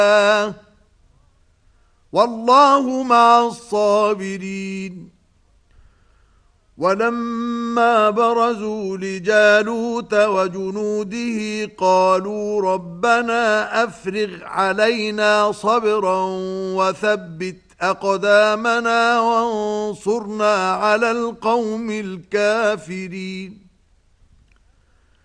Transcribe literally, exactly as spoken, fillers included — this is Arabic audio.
والله مع الصابرين. ولما برزوا لجالوت وجنوده قالوا ربنا أفرغ علينا صبرا وثبت أقدامنا وانصرنا على القوم الكافرين.